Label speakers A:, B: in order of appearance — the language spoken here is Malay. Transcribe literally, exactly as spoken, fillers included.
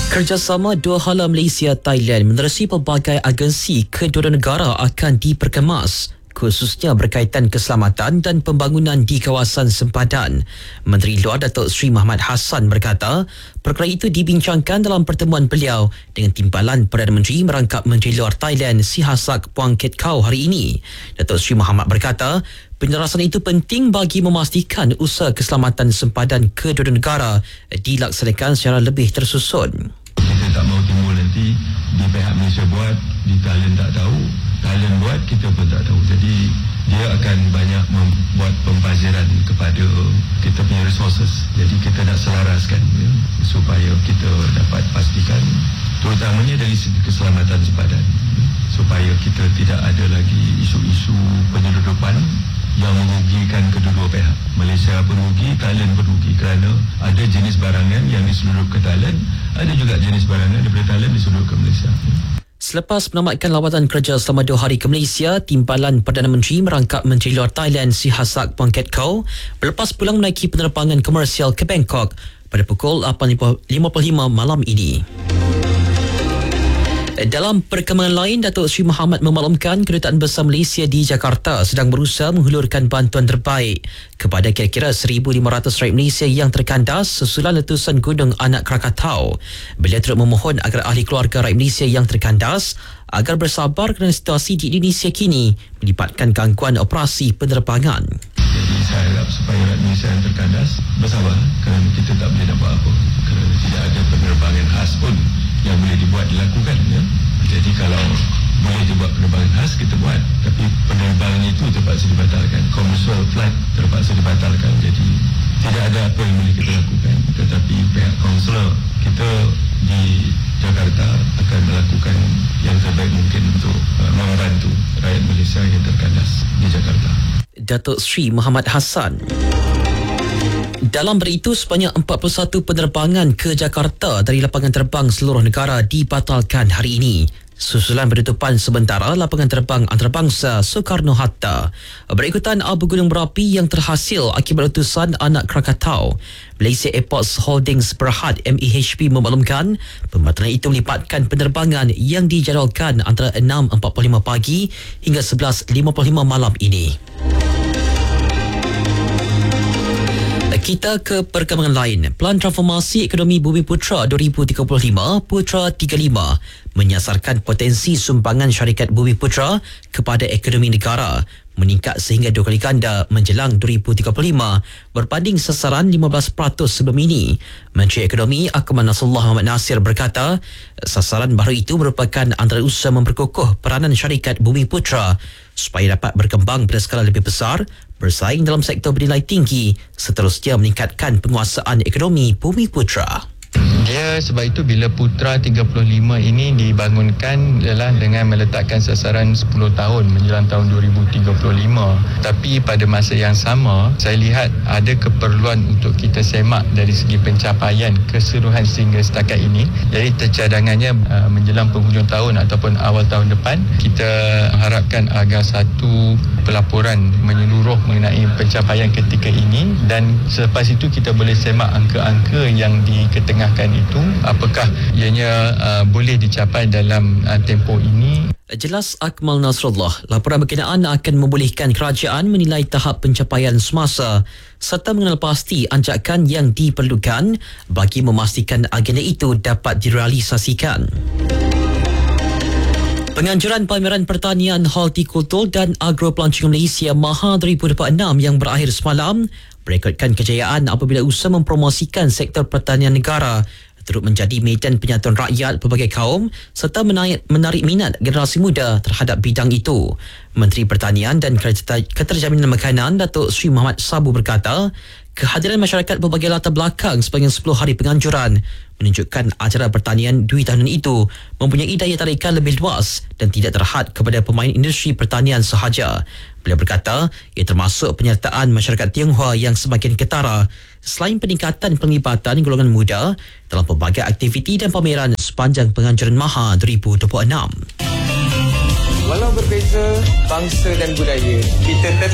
A: Kerjasama dua hala Malaysia-Thailand menerusi pelbagai agensi kedua-dua negara akan diperkemas, khususnya berkaitan keselamatan dan pembangunan di kawasan sempadan. Menteri Luar Datuk Seri Mohamad Hassan berkata, perkara itu dibincangkan dalam pertemuan beliau dengan timbalan Perdana Menteri merangkap Menteri Luar Thailand Sihasak Phuangketkeow hari ini. Datuk Seri Mohamad berkata, penjelasan itu penting bagi memastikan usaha keselamatan sempadan kedua-dua negara dilaksanakan secara lebih tersusun.
B: Kita tak mahu timbul nanti di pihak Malaysia buat, di Thailand tak tahu, Thailand buat, kita pun tak tahu. Jadi dia akan banyak membuat pembaziran kepada kita punya resources. Jadi kita nak selaraskan ya, supaya kita dapat pastikan terutamanya dari segi keselamatan sempadan, ya, supaya kita tidak ada lagi isu-isu penyeludupan yang merugikan kedua-dua pihak. Malaysia pun rugi, Thailand pun rugi kerana ada jenis barangan yang diseludup ke Thailand, ada juga jenis barangan daripada Thailand diseludup ke Malaysia.
A: Selepas menamatkan lawatan kerja selama dua hari ke Malaysia, timbalan Perdana Menteri merangkap Menteri Luar Thailand Sihasak Phuangketkeow berlepas pulang menaiki penerbangan komersial ke Bangkok pada pukul lapan lima puluh lima malam ini. Dalam perkembangan lain, Datuk Seri Mohamad memaklumkan Kedutaan Besar Malaysia di Jakarta sedang berusaha menghulurkan bantuan terbaik kepada kira-kira seribu lima ratus rakyat Malaysia yang terkandas susulan letusan Gunung Anak Krakatau. Beliau turut memohon agar ahli keluarga rakyat Malaysia yang terkandas agar bersabar kerana situasi di Indonesia kini melibatkan gangguan operasi penerbangan.
B: Jadi saya harap supaya rakyat Malaysia yang terkandas bersabar kerana kita tak boleh nak buat apa, kerana tidak ada penerbangan khas pun yang boleh dibuat dilakukan ya. Jadi kalau boleh dibuat penerbangan khas, kita buat, tapi penerbangan itu terpaksa dibatalkan, commercial flight terpaksa dibatalkan. Jadi tidak ada apa yang boleh kita lakukan, tetapi pihak kaunselor kita di Jakarta akan melakukan yang terbaik mungkin untuk uh, membantu rakyat Malaysia yang terkandas di Jakarta.
A: Datuk Seri Mohamad Hassan. Dalam beritu, sebanyak empat puluh satu penerbangan ke Jakarta dari lapangan terbang seluruh negara dibatalkan hari ini susulan penutupan sementara lapangan terbang antarabangsa Soekarno-Hatta berikutan abu gunung berapi yang terhasil akibat letusan Anak Krakatau. Malaysia Airports Holdings Berhad M E H P memaklumkan pembatalan itu melibatkan penerbangan yang dijadualkan antara enam empat puluh lima pagi hingga sebelas lima puluh lima malam ini. Kita ke perkembangan lain. Pelan Transformasi Ekonomi Bumiputera dua ribu tiga puluh lima Putra tiga puluh lima menyasarkan potensi sumbangan syarikat Bumiputera kepada ekonomi negara meningkat sehingga dua kali ganda menjelang dua ribu tiga puluh lima berbanding sasaran lima belas peratus sebelum ini. Menteri Ekonomi Akmal Nasrullah Muhammad Nasir berkata, sasaran baru itu merupakan antara usaha memperkukuh peranan syarikat Bumiputera supaya dapat berkembang pada skala lebih besar, bersaing dalam sektor bernilai tinggi, seterusnya meningkatkan penguasaan ekonomi Bumiputera.
C: Dia sebab itu bila Putra tiga puluh lima ini dibangunkan ialah dengan meletakkan sasaran sepuluh tahun menjelang tahun dua ribu tiga puluh lima. Tapi pada masa yang sama, saya lihat ada keperluan untuk kita semak dari segi pencapaian keseluruhan sehingga setakat ini. Jadi tercadangannya uh, menjelang penghujung tahun ataupun awal tahun depan, kita harapkan agar satu pelaporan menyeluruh mengenai pencapaian ketika ini dan selepas itu kita boleh semak angka-angka yang diketengahkan itu, apakah ianya uh, boleh dicapai dalam uh, tempoh ini.
A: Jelas Akmal Nasrullah, laporan berkenaan akan membolehkan kerajaan menilai tahap pencapaian semasa serta mengenal pasti anjakan yang diperlukan bagi memastikan agenda itu dapat direalisasikan. Penganjuran Pameran Pertanian, Hortikultur dan Agro Pelancongan Malaysia MAHA dua ribu dua puluh enam yang berakhir semalam berekodkan kejayaan apabila usaha mempromosikan sektor pertanian negara turut menjadi medan penyatuan rakyat pelbagai kaum serta menarik, menarik minat generasi muda terhadap bidang itu. Menteri Pertanian dan Keterjaminan Makanan Datuk Seri Muhammad Sabu berkata, kehadiran masyarakat berbagai latar belakang sepanjang sepuluh hari penganjuran menunjukkan acara pertanian dua tahunan itu mempunyai daya tarikan lebih luas dan tidak terhad kepada pemain industri pertanian sahaja. Beliau berkata, ia termasuk penyertaan masyarakat Tionghoa yang semakin ketara selain peningkatan penglibatan golongan muda dalam pelbagai aktiviti dan pameran sepanjang penganjuran MAHA dua ribu dua puluh enam.
D: Walau berbeza bangsa dan budaya, kita tetap